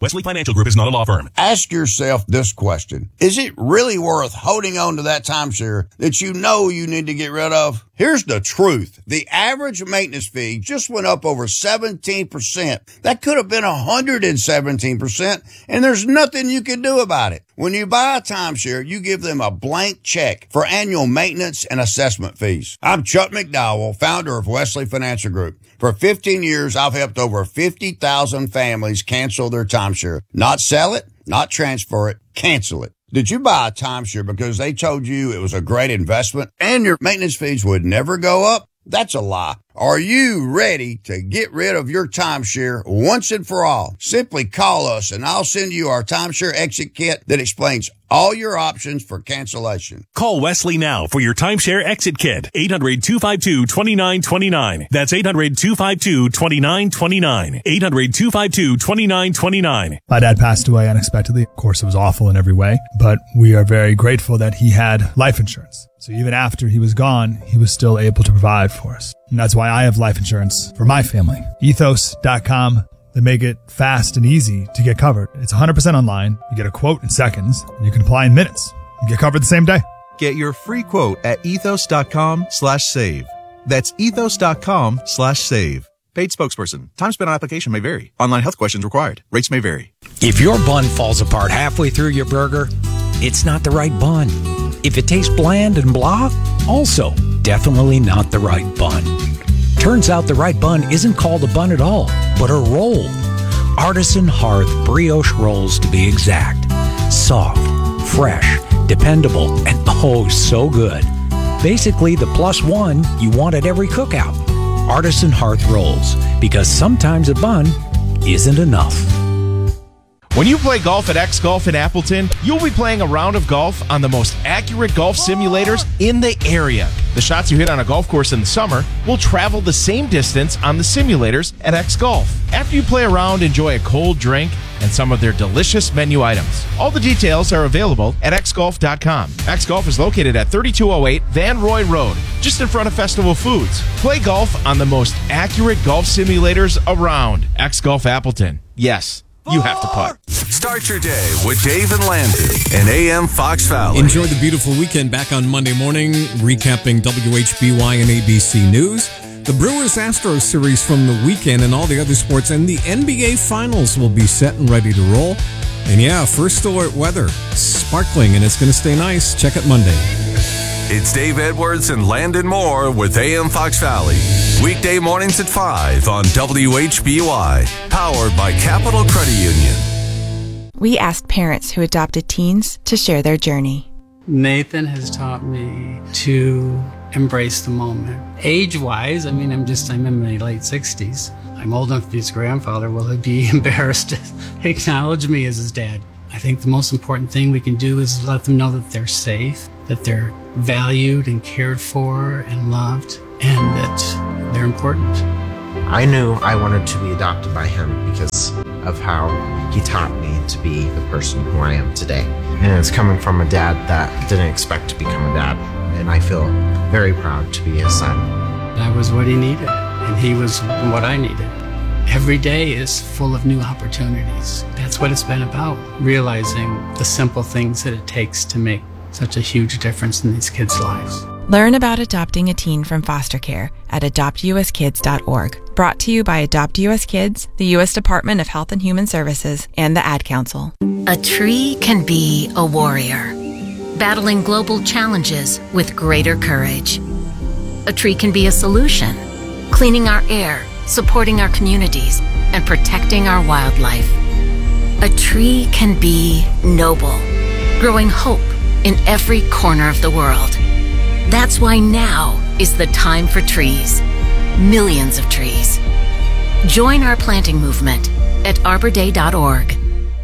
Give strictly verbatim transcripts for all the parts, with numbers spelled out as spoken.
Wesley Financial Group is not a law firm. Ask yourself this question. Is it really worth holding on to that timeshare that you know you need to get rid of? Here's the truth. The average maintenance fee just went up over seventeen percent. That could have been one hundred seventeen percent, and there's nothing you can do about it. When you buy a timeshare, you give them a blank check for annual maintenance and assessment fees. I'm Chuck McDowell, founder of Wesley Financial Group. For fifteen years, I've helped over fifty thousand families cancel their timeshare. Not sell it, not transfer it, cancel it. Did you buy a timeshare because they told you it was a great investment and your maintenance fees would never go up? That's a lie. Are you ready to get rid of your timeshare once and for all? Simply call us and I'll send you our timeshare exit kit that explains all your options for cancellation. Call Wesley now for your timeshare exit kit. eight hundred, two five two, two nine two nine. That's eight hundred, two five two, two nine two nine. eight hundred, two five two, two nine two nine. My dad passed away unexpectedly. Of course, it was awful in every way, but we are very grateful that he had life insurance. So even after he was gone, he was still able to provide for us. And that's why I have life insurance for my family. ethos dot com. They make it fast and easy to get covered. It's one hundred percent online. You get a quote in seconds, and you can apply in minutes. You get covered the same day. Get your free quote at ethos dot com slash save. That's ethos dot com slash save. Paid spokesperson. Time spent on application may vary. Online health questions required. Rates may vary. If your bun falls apart halfway through your burger, it's not the right bun. If it tastes bland and blah, also definitely not the right bun. Turns out the right bun isn't called a bun at all, but a roll. Artisan Hearth brioche rolls, to be exact. Soft, fresh, dependable, and oh so good. Basically the plus one you want at every cookout. Artisan Hearth rolls, because sometimes a bun isn't enough. When you play golf at X Golf in Appleton, you'll be playing a round of golf on the most accurate golf simulators in the area. The shots you hit on a golf course in the summer will travel the same distance on the simulators at X Golf. After you play around, enjoy a cold drink and some of their delicious menu items. All the details are available at x golf dot com. X Golf is located at thirty-two oh eight Van Roy Road, just in front of Festival Foods. Play golf on the most accurate golf simulators around. X Golf Appleton. Yes, you have to putt. Start your day with Dave and Landon and A M Fox Valley. Enjoy the beautiful weekend. Back on Monday morning, recapping W H B Y and A B C News. The Brewers-Astros series from the weekend and all the other sports, and the N B A Finals will be set and ready to roll. And yeah, first alert weather, sparkling, and it's going to stay nice. Check it Monday. It's Dave Edwards and Landon Moore with A M Fox Valley. Weekday mornings at five on W H B Y. Powered by Capital Credit Union. We asked parents who adopted teens to share their journey. Nathan has taught me to embrace the moment. Age-wise, I mean, I'm just, I'm in my late sixties. I'm old enough to be his grandfather. Will he be embarrassed to acknowledge me as his dad? I think the most important thing we can do is let them know that they're safe, that they're valued and cared for and loved, and that they're important. I knew I wanted to be adopted by him because of how he taught me to be the person who I am today. And it's coming from a dad that didn't expect to become a dad. And I feel very proud to be his son. That was what he needed, and he was what I needed. Every day is full of new opportunities. That's what it's been about, realizing the simple things that it takes to make such a huge difference in these kids' lives. Learn about adopting a teen from foster care at adopt u s kids dot org. Brought to you by Adopt U S Kids, the U S Department of Health and Human Services, and the Ad Council. A tree can be a warrior, battling global challenges with greater courage. A tree can be a solution, cleaning our air, supporting our communities, and protecting our wildlife. A tree can be noble, growing hope in every corner of the world. That's why now is the time for trees. Millions of trees. Join our planting movement at arbor day dot org.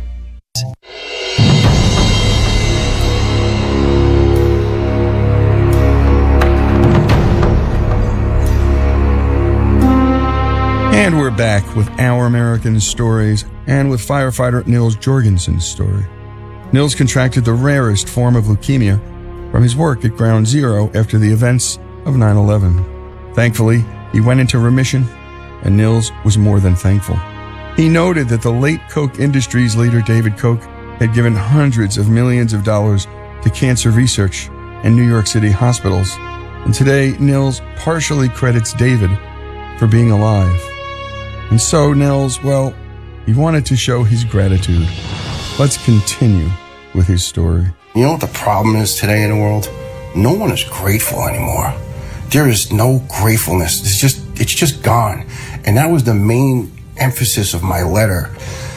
And we're back with Our American Stories and with firefighter Nils Jorgensen's story. Nils contracted the rarest form of leukemia from his work at Ground Zero after the events of nine eleven. Thankfully, he went into remission, and Nils was more than thankful. He noted that the late Koch Industries leader David Koch had given hundreds of millions of dollars to cancer research and New York City hospitals. And today, Nils partially credits David for being alive. And so, Nils, well, he wanted to show his gratitude. Let's continue with his story. You know what the problem is today in the world? No one is grateful anymore. There is no gratefulness. It's just, it's just gone. And that was the main emphasis of my letter.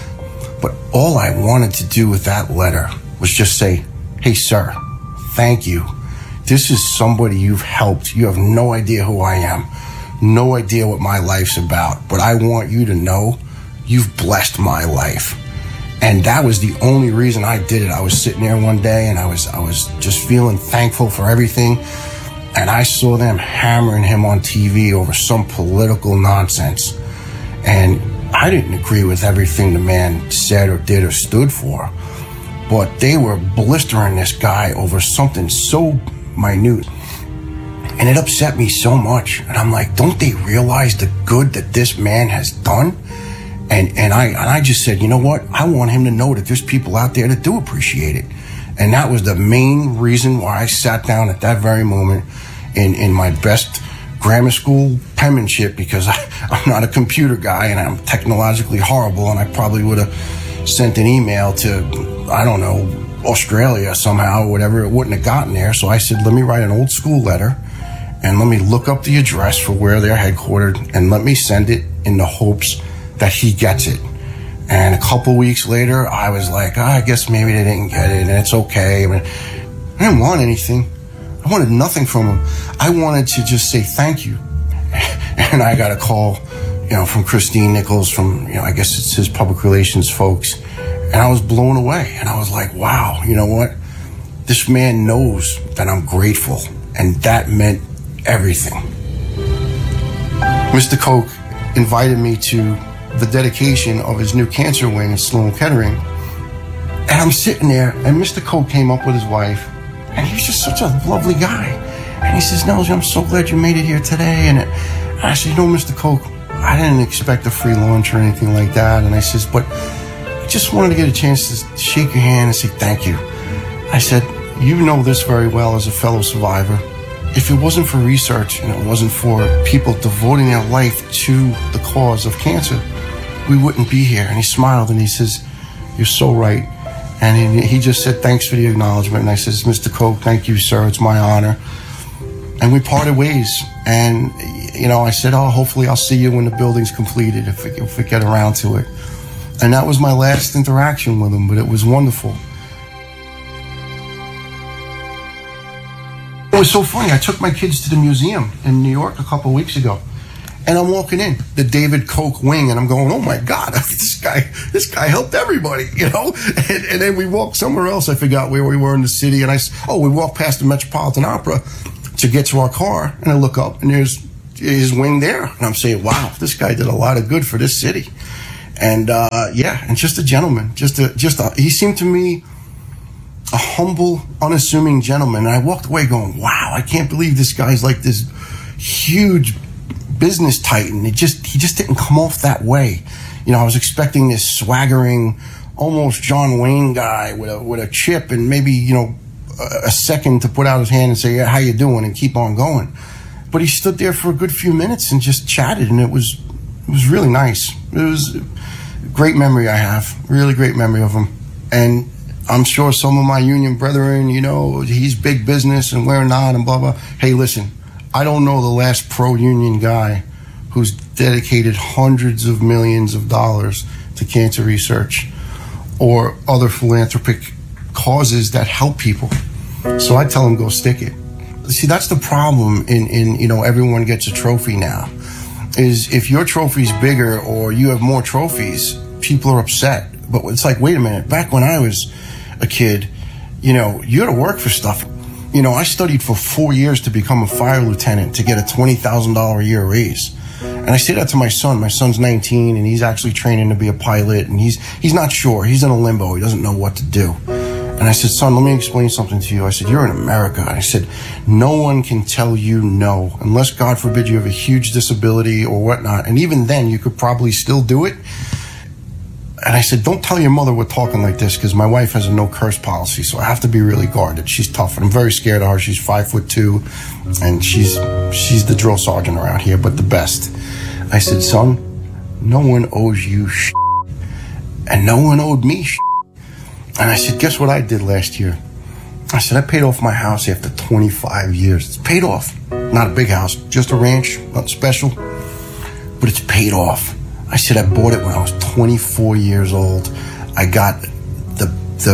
But all I wanted to do with that letter was just say, hey, sir, thank you. This is somebody you've helped. You have no idea who I am, no idea what my life's about. But I want you to know you've blessed my life. And that was the only reason I did it. I was sitting there one day and I was, I was just feeling thankful for everything. And I saw them hammering him on T V over some political nonsense. And I didn't agree with everything the man said or did or stood for. But they were blistering this guy over something so minute. And it upset me so much. And I'm like, don't they realize the good that this man has done? And and I and I just said, you know what? I want him to know that there's people out there that do appreciate it. And that was the main reason why I sat down at that very moment in, in my best grammar school penmanship, because I, I'm not a computer guy and I'm technologically horrible, and I probably would have sent an email to, I don't know, Australia somehow or whatever. It wouldn't have gotten there. So I said, let me write an old school letter and let me look up the address for where they're headquartered and let me send it in the hopes that he gets it. And a couple weeks later, I was like, oh, I guess maybe they didn't get it, and it's okay. I mean, I didn't want anything. I wanted nothing from him. I wanted to just say thank you. And I got a call, you know, from Christine Nichols, from, you know, I guess it's his public relations folks. And I was blown away. And I was like, wow, you know what? This man knows that I'm grateful. And that meant everything. Mister Koch invited me to the dedication of his new cancer wing at Sloan Kettering. And I'm sitting there, and Mister Koch came up with his wife, and he was just such a lovely guy. And he says, Nels, I'm so glad you made it here today. And, it, and I said, you know, Mister Koch, I didn't expect a free lunch or anything like that. And I says, but I just wanted to get a chance to shake your hand and say thank you. I said, you know this very well as a fellow survivor. If it wasn't for research and it wasn't for people devoting their life to the cause of cancer, we wouldn't be here. And he smiled and he says, you're so right. And he, he just said, thanks for the acknowledgement. And I says, Mister Koch, thank you, sir. It's my honor. And we parted ways. And, you know, I said, oh, hopefully I'll see you when the building's completed, if we, if we get around to it. And that was my last interaction with him, but it was wonderful. It was so funny. I took my kids to the museum in New York a couple of weeks ago. And I'm walking in, the David Koch wing, and I'm going, oh my God, this guy, this guy helped everybody, you know? And, and then we walked somewhere else. I forgot where we were in the city. And I, oh, we walked past the Metropolitan Opera to get to our car. And I look up and there's his wing there. And I'm saying, wow, this guy did a lot of good for this city. And, uh, yeah, and just a gentleman, just a, just a, he seemed to me a humble, unassuming gentleman. And I walked away going, wow, I can't believe this guy's like this huge business titan. It just, he just didn't come off that way. You know, I was expecting this swaggering, almost John Wayne guy with a, with a chip and maybe, you know, a, a second to put out his hand and say, yeah, how you doing? And keep on going. But he stood there for a good few minutes and just chatted, and it was, it was really nice. It was a great memory I have, really great memory of him. And I'm sure some of my union brethren, you know, he's big business and we're not and blah, blah. Hey, listen, I don't know the last pro-union guy who's dedicated hundreds of millions of dollars to cancer research or other philanthropic causes that help people. So I tell him, go stick it. See, that's the problem in, in, you know, everyone gets a trophy now, is if your trophy's bigger or you have more trophies, people are upset. But it's like, wait a minute, back when I was a kid, you know, you had to work for stuff. You know, I studied for four years to become a fire lieutenant to get a twenty thousand dollars a year raise. And I say that to my son. My son's nineteen and he's actually training to be a pilot, and he's he's not sure. He's in a limbo. He doesn't know what to do. And I said, son, let me explain something to you. I said, you're in America. I said, no one can tell you no, unless, God forbid, you have a huge disability or whatnot. And even then, you could probably still do it. And I said, don't tell your mother we're talking like this, because my wife has a no curse policy, so I have to be really guarded. She's tough, and I'm very scared of her. She's five foot two, and she's she's the drill sergeant around here, but the best. I said, son, no one owes you shit, and no one owed me shit. And I said, guess what I did last year? I said, I paid off my house after twenty-five years. It's paid off. Not a big house, just a ranch, nothing special, but it's paid off. I said, I bought it when I was twenty-four years old. I got the,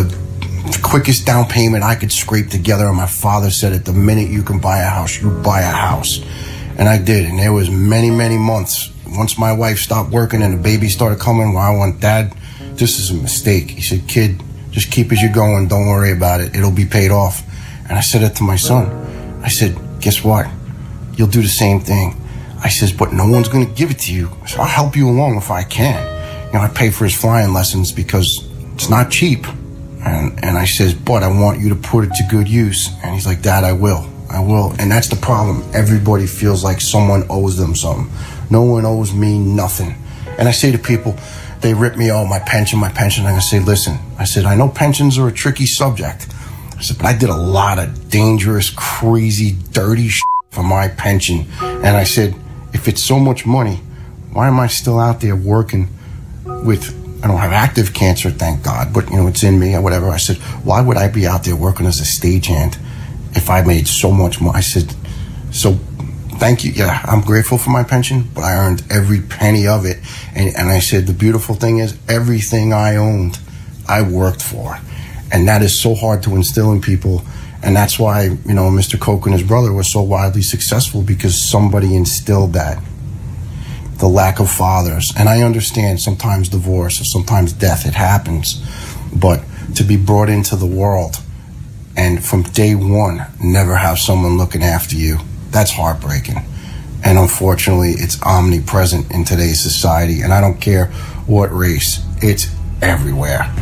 the quickest down payment I could scrape together. And my father said, at the minute you can buy a house, you buy a house. And I did. And there was many, many months. Once my wife stopped working and the baby started coming, well, I went, Dad, this is a mistake. He said, kid, just keep as you're going. Don't worry about it. It'll be paid off. And I said it to my son. I said, guess what? You'll do the same thing. I says, but no one's going to give it to you. So I'll help you along if I can. You know, I pay for his flying lessons because it's not cheap. And and I says, but I want you to put it to good use. And he's like, Dad, I will. I will. And that's the problem. Everybody feels like someone owes them something. No one owes me nothing. And I say to people, they rip me, oh, my pension, my pension. I'm going to say, listen, I said, I know pensions are a tricky subject. I said, but I did a lot of dangerous, crazy, dirty shit for my pension. And I said, if it's so much money, why am I still out there working with, I don't have active cancer, thank God, but, you know, it's in me or whatever. I said, why would I be out there working as a stagehand if I made so much more? I said, so thank you. Yeah, I'm grateful for my pension, but I earned every penny of it. And, and I said, the beautiful thing is everything I owned, I worked for. And that is so hard to instill in people. And that's why, you know, Mister Koch and his brother were so wildly successful, because somebody instilled that. The lack of fathers. And I understand sometimes divorce or sometimes death, it happens. But to be brought into the world and from day one never have someone looking after you, that's heartbreaking. And unfortunately, it's omnipresent in today's society. And I don't care what race, it's everywhere.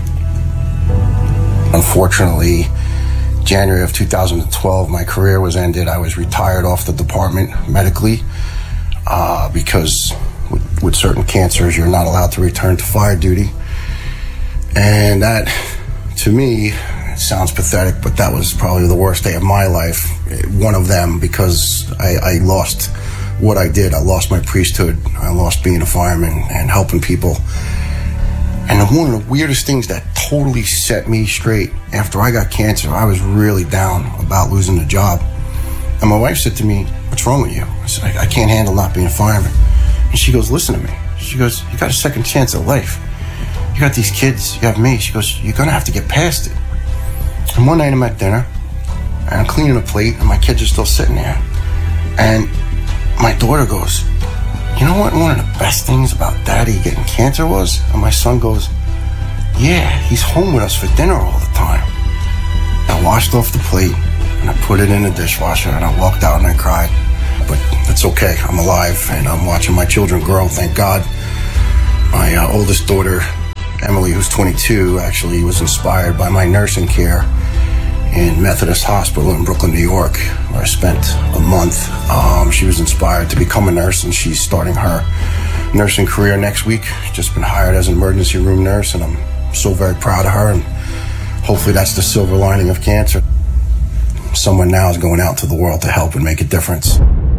Unfortunately, January of two thousand twelve, my career was ended. I was retired off the department medically uh, because with, with certain cancers, you're not allowed to return to fire duty. And that, to me, it sounds pathetic, but that was probably the worst day of my life. One of them, because I, I lost what I did. I lost my priesthood. I lost being a fireman and helping people. And one of the weirdest things that totally set me straight, after I got cancer, I was really down about losing the job. And my wife said to me, what's wrong with you? I said, I, I can't handle not being a fireman. And she goes, listen to me. She goes, you got a second chance at life. You got these kids, you have me. She goes, you're going to have to get past it. And one night I'm at dinner, and I'm cleaning a plate, and my kids are still sitting there. And my daughter goes, you know what one of the best things about Daddy getting cancer was? And my son goes, yeah, he's home with us for dinner all the time. I washed off the plate, and I put it in the dishwasher, and I walked out and I cried. But it's okay, I'm alive, and I'm watching my children grow, thank God. My uh, oldest daughter, Emily, who's twenty-two, actually was inspired by my nursing care in Methodist Hospital in Brooklyn, New York, where I spent a month. Um, she was inspired to become a nurse, and she's starting her nursing career next week. Just been hired as an emergency room nurse, and I'm so very proud of her, and hopefully that's the silver lining of cancer. Someone now is going out to the world to help and make a difference.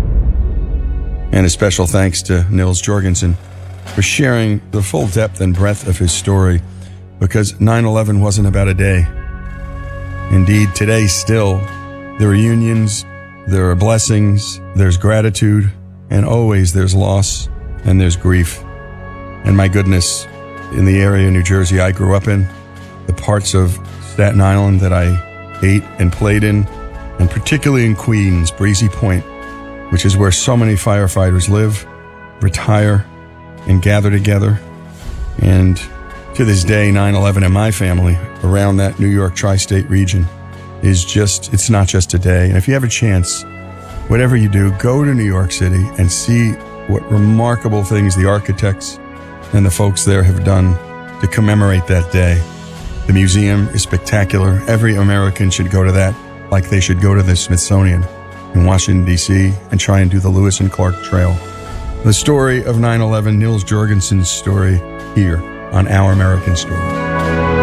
And a special thanks to Nils Jorgensen for sharing the full depth and breadth of his story, because nine eleven wasn't about a day. Indeed, today still, there are unions, there are blessings, there's gratitude, and always there's loss and there's grief. And my goodness, in the area of New Jersey I grew up in, the parts of Staten Island that I ate and played in, and particularly in Queens, Breezy Point, which is where so many firefighters live, retire, and gather together. And to this day, nine eleven in my family around that New York tri-state region is just, it's not just a day. And if you have a chance, whatever you do, go to New York City and see what remarkable things the architects and the folks there have done to commemorate that day. The museum is spectacular. Every American should go to that, like they should go to the Smithsonian in Washington, D C, and try and do the Lewis and Clark Trail. The story of nine eleven, Nils Jorgensen's story here on Our American Stories.